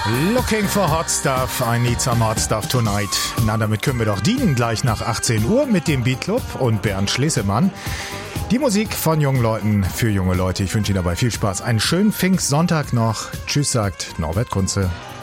Looking for hot stuff, I need some hot stuff tonight. Na, damit können wir doch dienen, gleich nach 18 Uhr mit dem Beat Club und Bernd Schlesemann. Die Musik von jungen Leuten für junge Leute. Ich wünsche Ihnen dabei viel Spaß. Einen schönen Pfingstsonntag noch. Tschüss, sagt Norbert Kunze.